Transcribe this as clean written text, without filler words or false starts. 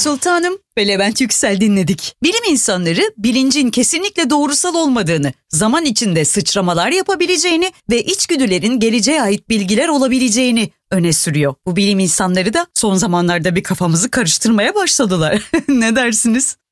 Sultanım ve Levent Yüksel dinledik. Bilim insanları bilincin kesinlikle doğrusal olmadığını, zaman içinde sıçramalar yapabileceğini ve içgüdülerin geleceğe ait bilgiler olabileceğini öne sürüyor. Bu bilim insanları da son zamanlarda bir kafamızı karıştırmaya başladılar. Ne dersiniz?